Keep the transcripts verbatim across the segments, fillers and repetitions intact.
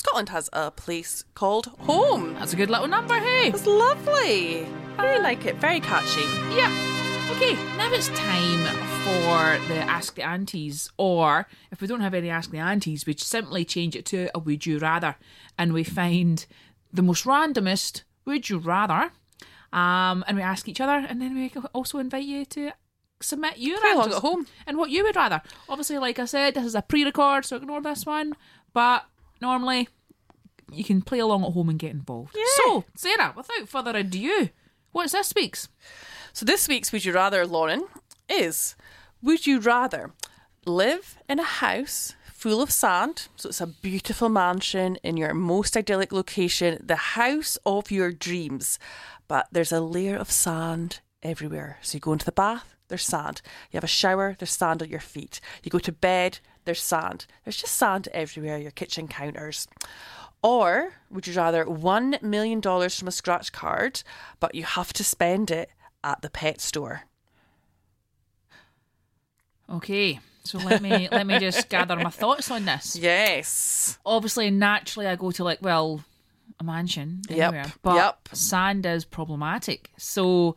Scotland has a place called home. That's a good little number, hey? It's lovely. I really like it. Very catchy. Yeah. Okay, now it's time for the Ask the Aunties, or if we don't have any Ask the Aunties, we simply change it to a Would You Rather, and we find the most randomest Would You Rather, um, and we ask each other, and then we also invite you to submit your Play along answers at home and what you would rather. Obviously, like I said, this is a pre-record, so ignore this one, but normally you can play along at home and get involved. Yeah. So, Sarah, without further ado, what's this week's? So this week's Would You Rather, Lauren, is would you rather live in a house full of sand, so it's a beautiful mansion in your most idyllic location, the house of your dreams, but there's a layer of sand everywhere. So you go into the bath, there's sand. You have a shower, there's sand on your feet. You go to bed, there's sand. There's just sand everywhere, your kitchen counters. Or would you rather one million dollars from a scratch card, but you have to spend it at the pet store? Okay, so let me let me just gather my thoughts on this. Yes. Obviously, naturally, I go to like, well, a mansion Yep, anywhere, but yep. sand is problematic. So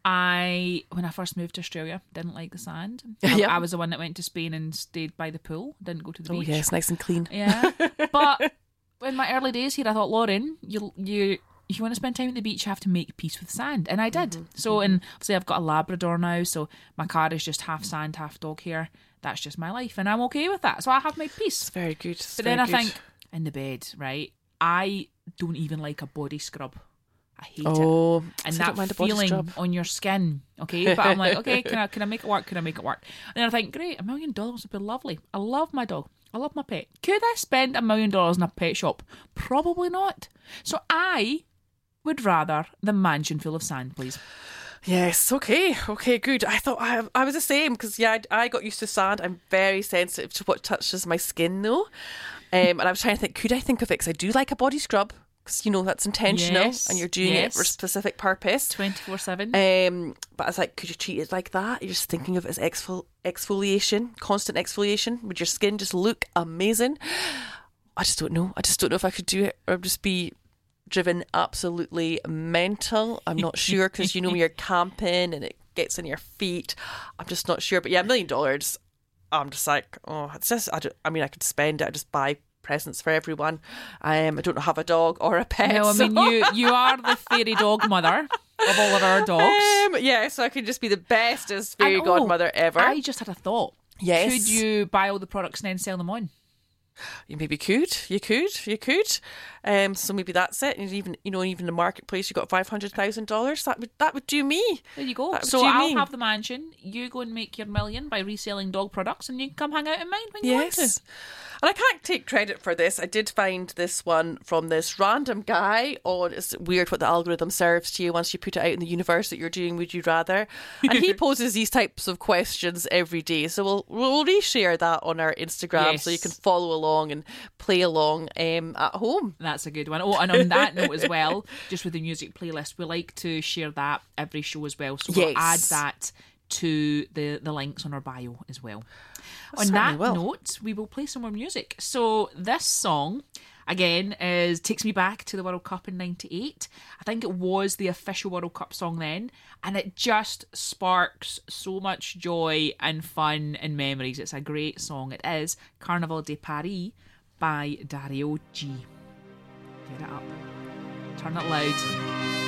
I, when I first moved to Australia, didn't like the sand. I, Yep. I was the one that went to Spain and stayed by the pool, didn't go to the Oh beach. yes, nice and clean. Yeah, but in my early days here, I thought, Lauren, you you. If you want to spend time at the beach, you have to make peace with sand. And I did. Mm-hmm. So, and obviously I've got a Labrador now, so my car is just half sand, half dog hair. That's just my life, and I'm okay with that. So I have made peace. It's very good. It's but very then I good. think, in the bed, right, I don't even like a body scrub. I hate Oh, it. And so I don't that mind a body feeling scrub. on your skin, okay? But I'm like, okay, can I, can I make it work? Can I make it work? And then I think, great, a million dollars would be lovely. I love my dog. I love my pet. Could I spend a million dollars in a pet shop? Probably not. So I would rather the mansion full of sand, please. Yes, okay, okay, good. I thought I, I was the same because, yeah, I, I got used to sand. I'm very sensitive to what touches my skin, though. Um, and I was trying to think, could I think of it? Because I do like a body scrub because, you know, that's intentional Yes, and you're doing yes. it for a specific purpose. twenty-four seven. Um, but I was like, could you treat it like that? You're just thinking of it as exfol- exfoliation, constant exfoliation. Would your skin just look amazing? I just don't know. I just don't know if I could do it or just be driven absolutely mental. I'm not sure because, you know, when you're camping and it gets in your feet, I'm just not sure. But yeah, a million dollars, I'm just like, oh, it's just, I, don't, I mean, I could spend it. I just buy presents for everyone. Um, I don't have a dog or a pet. No, I so- mean, you you are the fairy dog mother of all of our dogs. Um, yeah, so I could just be the bestest fairy And, oh, godmother ever. I just had a thought. Yes. Could you buy all the products and then sell them on? You maybe could, you could, you could. Um, so maybe that's it. And even, you know, even the marketplace, you got five hundred thousand dollars. That would that would do me. There you go. That would So do I'll me. have the mansion. You go and make your million by reselling dog products, and you can come hang out in mine when you want Yes. to. And I can't take credit for this. I did find this one from this random guy on, it's weird what the algorithm serves to you once you put it out in the universe that you're doing Would You Rather. And he poses these types of questions every day. So we'll we'll reshare that on our Instagram Yes. so you can follow along and play along um, at home. That's a good one. Oh, and on that note as well, just with the music playlist, we like to share that every show as well. So we'll add Yes. that to the, the links on our bio as well. On certainly that will. note, we will play some more music. So this song, again, is takes me back to the World Cup in ninety-eight. I think it was the official World Cup song then, and it just sparks so much joy and fun and memories. It's a great song. It is Carnaval de Paris by Dario G. Get it up. Turn it loud.